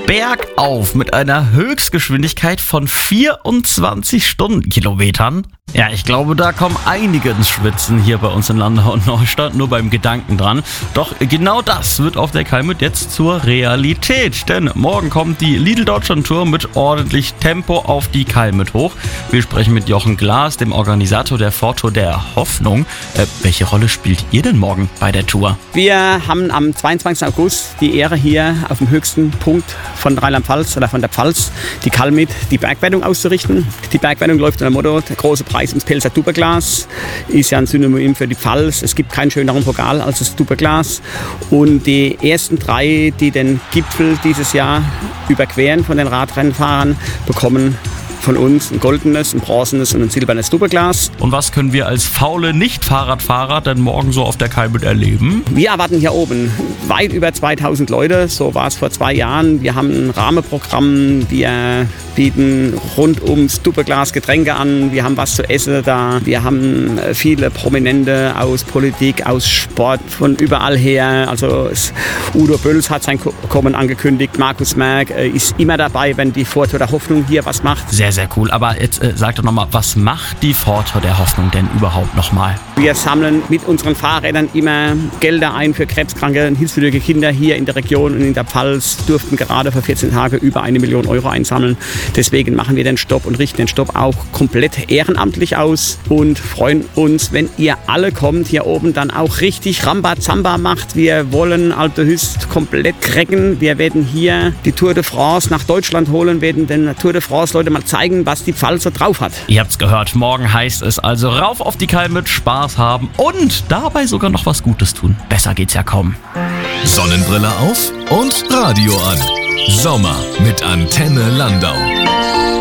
bergauf mit einer Höchstgeschwindigkeit von 24 Stundenkilometern. Ja, ich glaube, da kommen einige ins Schwitzen hier bei uns in Landau und Neustadt, nur beim Gedanken dran. Doch genau das wird auf der Kalmit jetzt zur Realität, denn morgen kommt die Lidl Deutschland Tour mit ordentlich Tempo auf die Kalmit hoch. Wir sprechen mit Jochen Glas, dem Organisator der Vortour der Hoffnung. Welche Rolle spielt ihr denn morgen bei der Tour? Wir haben am 22. August die Ehre, hier auf dem höchsten Punkt von Rheinland-Pfalz oder von der Pfalz, die Kalmit, die Bergwertung auszurichten. Die Bergwertung läuft unter dem Motto, der große Preis ums Pelzer Tupperglas, ist ja ein Synonym für die Pfalz. Es gibt keinen schöneren Pokal als das Tupperglas. Und die ersten 3, die den Gipfel dieses Jahr überqueren von den Radrennfahrern, bekommen von uns ein goldenes, ein bronzenes und ein silbernes Tupperglas. Und was können wir als faule Nicht-Fahrradfahrer denn morgen so auf der Kalmit erleben? Wir erwarten hier oben weit über 2000 Leute, so war es vor 2 Jahren. Wir haben ein Rahmenprogramm, wir bieten rund ums Tupperglas Getränke an, wir haben was zu essen da, wir haben viele Prominente aus Politik, aus Sport, von überall her. Also Udo Bölls hat sein Kommen angekündigt, Markus Merck ist immer dabei, wenn die Vortour der Hoffnung hier was macht. Sehr, sehr cool. Aber jetzt sag doch nochmal, was macht die Vortour der Hoffnung denn überhaupt nochmal? Wir sammeln mit unseren Fahrrädern immer Gelder ein für krebskranke und hilfsbedürftige Kinder hier in der Region und in der Pfalz. Durften gerade vor 14 Tagen über 1 Million Euro einsammeln. Deswegen machen wir den Stopp und richten den Stopp auch komplett ehrenamtlich aus und freuen uns, wenn ihr alle kommt, hier oben dann auch richtig Rambazamba macht. Wir wollen Alpe d'Huez komplett cracken. Wir werden hier die Tour de France nach Deutschland holen, werden den Tour de France Leute mal zeigen, was die Pfalz so drauf hat. Ihr habt's gehört, morgen heißt es also rauf auf die Kalmit, Spaß haben und dabei sogar noch was Gutes tun. Besser geht's ja kaum. Sonnenbrille auf und Radio an. Sommer mit Antenne Landau.